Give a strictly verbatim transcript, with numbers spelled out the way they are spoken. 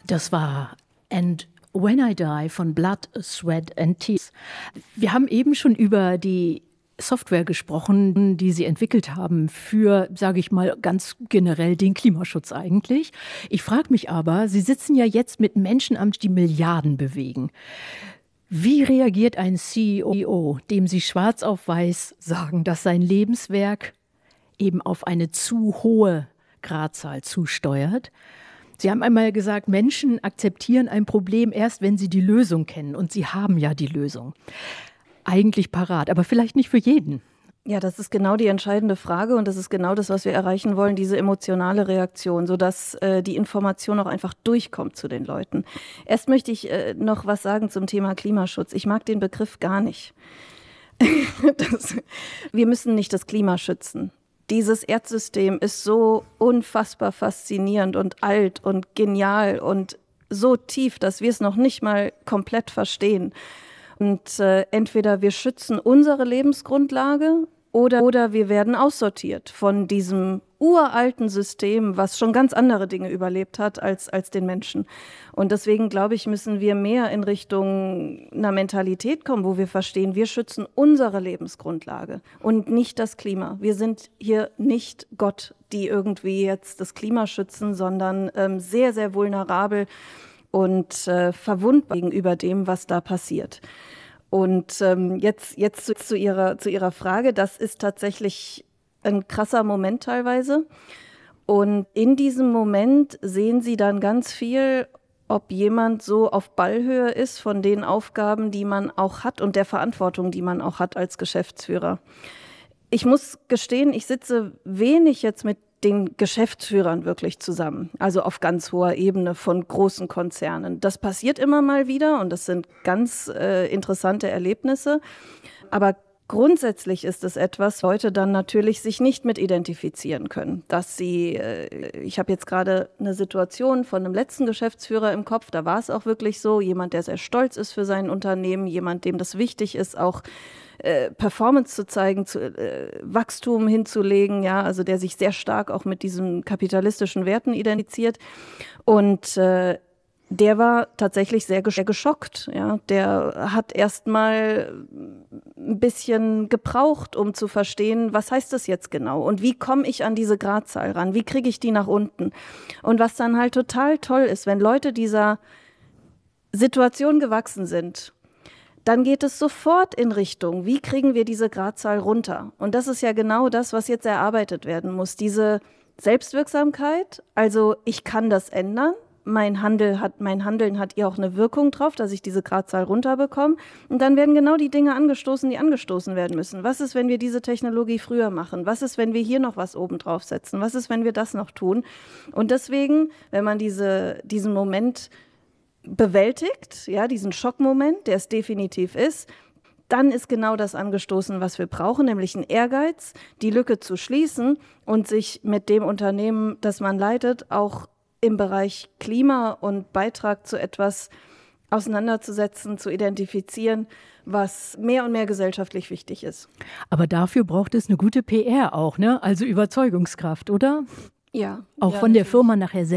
Das war And When I Die von Blood, Sweat and Tears. Wir haben eben schon über die Software gesprochen, die Sie entwickelt haben für, sage ich mal, ganz generell den Klimaschutz eigentlich. Ich frage mich aber, Sie sitzen ja jetzt mit Menschen am Tisch, die Milliarden bewegen. Wie reagiert ein C E O, dem Sie schwarz auf weiß sagen, dass sein Lebenswerk eben auf eine zu hohe Gradzahl zusteuert? Sie haben einmal gesagt, Menschen akzeptieren ein Problem erst, wenn sie die Lösung kennen. Und Sie haben ja die Lösung. Eigentlich parat, aber vielleicht nicht für jeden. Ja, das ist genau die entscheidende Frage und das ist genau das, was wir erreichen wollen, diese emotionale Reaktion, sodass äh, die Information auch einfach durchkommt zu den Leuten. Erst möchte ich äh, noch was sagen zum Thema Klimaschutz. Ich mag den Begriff gar nicht. das, wir müssen nicht das Klima schützen. Dieses Erdsystem ist so unfassbar faszinierend und alt und genial und so tief, dass wir es noch nicht mal komplett verstehen. Und äh, entweder wir schützen unsere Lebensgrundlage oder, oder wir werden aussortiert von diesem uralten System, was schon ganz andere Dinge überlebt hat als, als den Menschen. Und deswegen, glaube ich, müssen wir mehr in Richtung einer Mentalität kommen, wo wir verstehen, wir schützen unsere Lebensgrundlage und nicht das Klima. Wir sind hier nicht Gott, die irgendwie jetzt das Klima schützen, sondern ähm, sehr, sehr vulnerabel und äh, verwundbar gegenüber dem, was da passiert. Und ähm, jetzt, jetzt zu, zu, ihrer, zu Ihrer Frage, das ist tatsächlich ein krasser Moment teilweise. Und in diesem Moment sehen Sie dann ganz viel, ob jemand so auf Ballhöhe ist von den Aufgaben, die man auch hat und der Verantwortung, die man auch hat als Geschäftsführer. Ich muss gestehen, ich sitze wenig jetzt mit den Geschäftsführern wirklich zusammen, also auf ganz hoher Ebene von großen Konzernen. Das passiert immer mal wieder und das sind ganz äh, interessante Erlebnisse. Aber grundsätzlich ist es etwas, Leute dann natürlich sich nicht mit identifizieren können. Dass sie, äh, ich habe jetzt gerade eine Situation von einem letzten Geschäftsführer im Kopf, da war es auch wirklich so, jemand, der sehr stolz ist für sein Unternehmen, jemand, dem das wichtig ist, auch Performance zu zeigen, zu, äh, Wachstum hinzulegen, ja, also der sich sehr stark auch mit diesen kapitalistischen Werten identifiziert. Und äh, der war tatsächlich sehr geschockt. Ja, der hat erst mal ein bisschen gebraucht, um zu verstehen, was heißt das jetzt genau und wie komme ich an diese Gradzahl ran, wie kriege ich die nach unten? Und was dann halt total toll ist, wenn Leute dieser Situation gewachsen sind, dann geht es sofort in Richtung, wie kriegen wir diese Gradzahl runter? Und das ist ja genau das, was jetzt erarbeitet werden muss. Diese Selbstwirksamkeit, also ich kann das ändern, mein Handel hat, mein Handeln hat ihr auch eine Wirkung drauf, dass ich diese Gradzahl runterbekomme. Und dann werden genau die Dinge angestoßen, die angestoßen werden müssen. Was ist, wenn wir diese Technologie früher machen? Was ist, wenn wir hier noch was oben drauf setzen? Was ist, wenn wir das noch tun? Und deswegen, wenn man diese, diesen Moment bewältigt, ja, diesen Schockmoment, der es definitiv ist, dann ist genau das angestoßen, was wir brauchen, nämlich ein Ehrgeiz, die Lücke zu schließen und sich mit dem Unternehmen, das man leitet, auch im Bereich Klima und Beitrag zu etwas auseinanderzusetzen, zu identifizieren, was mehr und mehr gesellschaftlich wichtig ist. Aber dafür braucht es eine gute P R auch, ne? Also Überzeugungskraft, oder? Ja. Auch ja, von der natürlich. Firma nachher selbst.